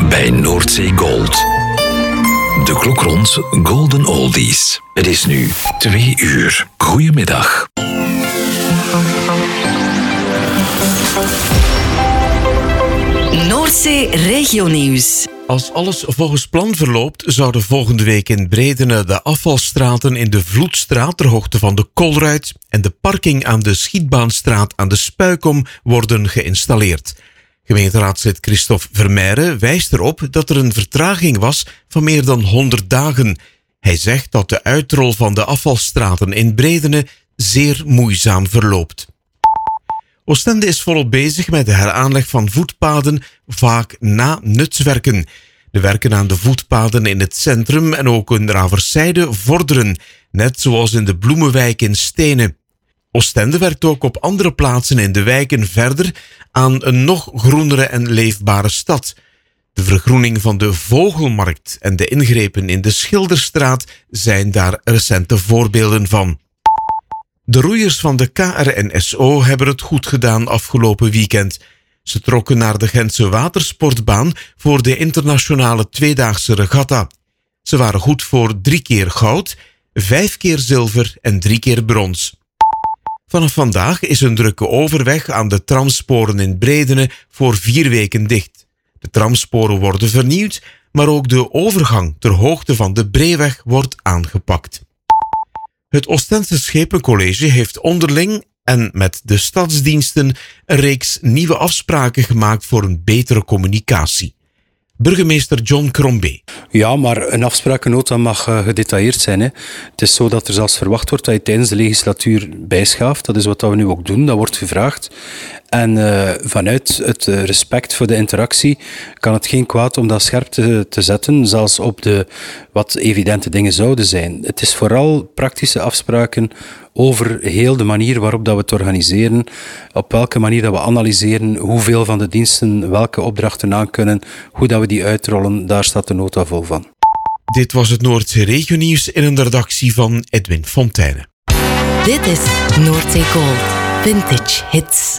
bij Noordzee Gold. De klok rond Golden Oldies. Het is nu 2 uur. Goedemiddag. Noordzee Regionieuws. Als alles volgens plan verloopt, zouden volgende week in Bredene de afvalstraten in de Vloedstraat ter hoogte van de Kolruit en de parking aan de Schietbaanstraat aan de Spuikom worden geïnstalleerd. Gemeenteraadslid Christophe Vermeijren wijst erop dat er een vertraging was van meer dan 100 dagen. Hij zegt dat de uitrol van de afvalstraten in Bredene zeer moeizaam verloopt. Oostende is volop bezig met de heraanleg van voetpaden, vaak na nutswerken. De werken aan de voetpaden in het centrum en ook in Raverszijde vorderen, net zoals in de Bloemenwijk in Stenen. Oostende werkt ook op andere plaatsen in de wijken verder aan een nog groenere en leefbare stad. De vergroening van de Vogelmarkt en de ingrepen in de Schilderstraat zijn daar recente voorbeelden van. De roeiers van de KRNSO hebben het goed gedaan afgelopen weekend. Ze trokken naar de Gentse watersportbaan voor de internationale tweedaagse regatta. Ze waren goed voor 3 keer goud, 5 keer zilver en 3 keer brons. Vanaf vandaag is een drukke overweg aan de tramsporen in Bredene voor 4 weken dicht. De tramsporen worden vernieuwd, maar ook de overgang ter hoogte van de Breeweg wordt aangepakt. Het Oostense Schepencollege heeft onderling en met de stadsdiensten een reeks nieuwe afspraken gemaakt voor een betere communicatie. Burgemeester John Crombie. Ja, maar een afsprakennota mag gedetailleerd zijn. Hè. Het is zo dat er zelfs verwacht wordt dat je tijdens de legislatuur bijschaaft. Dat is wat we nu ook doen, dat wordt gevraagd. En vanuit het respect voor de interactie kan het geen kwaad om dat scherp te zetten, zelfs op de wat evidente dingen zouden zijn. Het is vooral praktische afspraken over heel de manier waarop dat we het organiseren, op welke manier dat we analyseren, hoeveel van de diensten welke opdrachten aankunnen, hoe dat we die uitrollen, daar staat de nota vol van. Dit was het Noordzee Regionieuws in een redactie van Edwin Fontijne. Dit is Noordzee Gold. Vintage Hits.